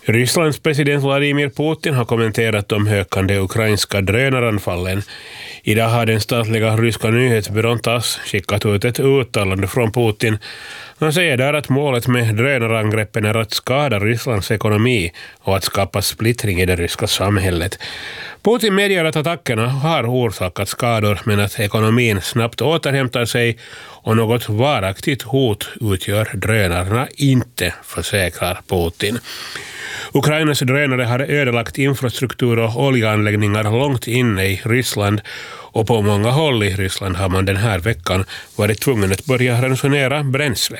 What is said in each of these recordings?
Rysslands president Vladimir Putin har kommenterat de ökande ukrainska drönaranfallen. Idag har den statliga ryska nyhetsbyrån TASS skickat ut ett uttalande från Putin. Han säger där att målet med drönarangreppen är att skada Rysslands ekonomi och att skapa splittring i det ryska samhället. Putin medger att attackerna har orsakat skador men att ekonomin snabbt återhämtar sig och något varaktigt hot utgör drönarna inte, försäkrar Putin. Ukrainas drönare har ödelagt infrastruktur och oljeanläggningar långt inne i Ryssland och på många håll i Ryssland har man den här veckan varit tvungen att börja ransonera bränsle.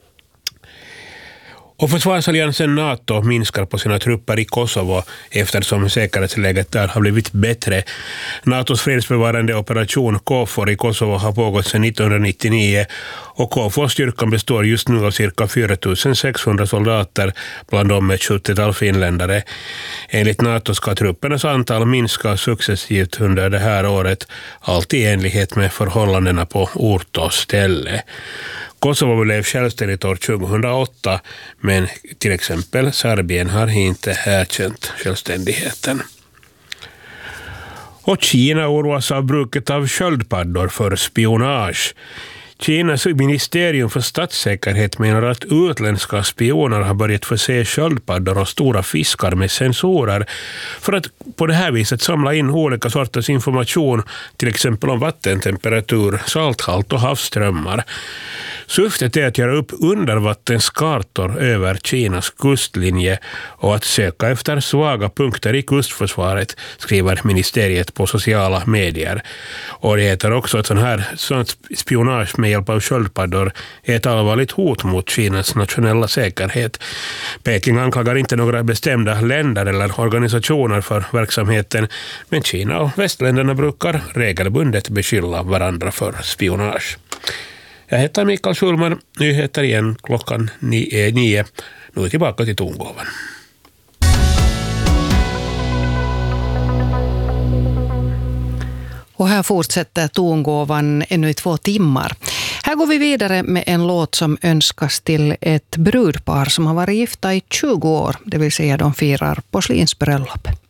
Och försvarsalliansen NATO minskar på sina trupper i Kosovo eftersom säkerhetsläget där har blivit bättre. NATOs fredsbevarande operation KFOR i Kosovo har pågått sedan 1999 och KFOR-styrkan består just nu av cirka 4600 soldater, bland dem ett 70-tal finländare. Enligt NATO ska truppernas antal minska successivt under det här året, allt i enlighet med förhållandena på ort och ställe. Kosovo blev självständigt år 2008, men till exempel Serbien har inte erkänt självständigheten. Och Kina oroas av bruket av sköldpaddor för spionage. Kinas ministerium för statssäkerhet menar att utländska spioner har börjat förse sköldpaddor och stora fiskar med sensorer för att på det här viset samla in olika sorters information, till exempel om vattentemperatur, salthalt och havsströmmar. Syftet är att göra upp undervattenskartor över Kinas kustlinje och att söka efter svaga punkter i kustförsvaret, skriver ministeriet på sociala medier. Och det heter också att sånt spionage med hjälp av sköldpaddor är ett allvarligt hot mot Kinas nationella säkerhet. Peking anklagar inte några bestämda länder eller organisationer för verksamheten, men Kina och västländerna brukar regelbundet beskylla varandra för spionage. Jag heter Mikael Schulman, nyheter igen klockan 9. Nu tillbaka till tongåvan. Och här fortsätter tongåvan ännu i 2 timmar. Här går vi vidare med en låt som önskas till ett brudpar som har varit gifta i 20 år, det vill säga de firar porslinsbröllop.